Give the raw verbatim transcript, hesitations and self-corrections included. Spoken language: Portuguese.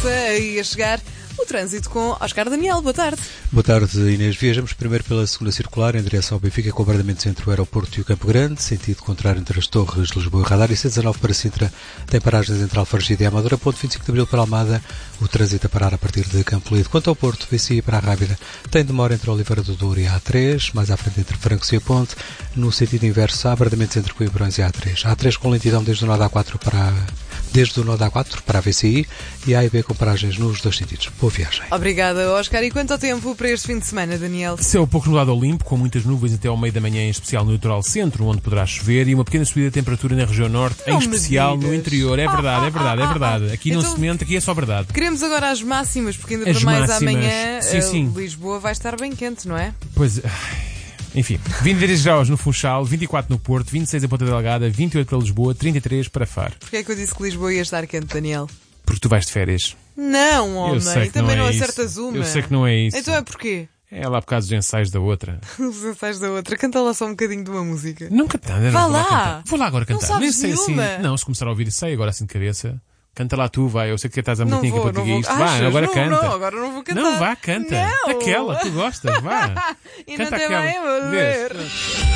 começa aí a chegar o trânsito com Oscar Daniel. Boa tarde. Boa tarde, Inês. Viajamos primeiro pela segunda circular em direção ao Benfica, com abrandamentos entre o aeroporto e o Campo Grande, sentido contrário entre as Torres, Lisboa e Radar, e C dezanove para Sintra tem paragens entre Alfarragide e Amadora. Ponto vinte e cinco de Abril para Almada, o trânsito a parar a partir de Campo Lido. Quanto ao Porto, V C I para a Rábida, tem demora entre Oliveira do Douro e a A três, mais à frente entre Francos e a Ponte. No sentido inverso, há abrandamentos entre Coimbrões e a A três. A A três com lentidão desde o nó da A quatro para a... desde o nó da A quatro para a V C I e a A e B com paragens nos dois sentidos. Boa viagem. Obrigada, Oscar. E quanto ao tempo para este fim de semana, Daniel? Céu pouco nublado ao limpo, com muitas nuvens até ao meio da manhã, em especial no litoral centro, onde poderá chover, e uma pequena subida de temperatura na região norte, Não em especial me no interior. É verdade, é verdade, é verdade. Aqui Então, não se mente, aqui é só verdade. Queremos agora as máximas, porque ainda As para mais máximas. amanhã Sim, sim. uh, Lisboa vai estar bem quente, não é? Pois, enfim, vinte e três graus no Funchal, vinte e quatro no Porto, vinte e seis em Ponta Delgada, vinte e oito para Lisboa, trinta e três para Faro. Porquê é que eu disse que Lisboa ia estar quente, Daniel? Porque tu vais de férias. Não, homem, Eu sei que também não, não, é acertas isso. uma. Eu sei que não é isso. Então é porquê? É lá por causa dos ensaios da outra. Os ensaios da outra. Canta lá só um bocadinho de uma música. Não cantando, Vá não vou lá. cantar. Vou lá agora Não cantar. sabes Nem sei nenhuma. assim. Não, se começar a ouvir, sei agora assim de cabeça. Canta lá tu, vai. Eu sei que estás a Não muito vou, para não vou. isto. Vá, Achas? agora não, canta. Não, agora não vou cantar. Não, vá, canta. Não. Aquela, tu gostas, vá. E Canta não tem aquela. bem a ver. Vês?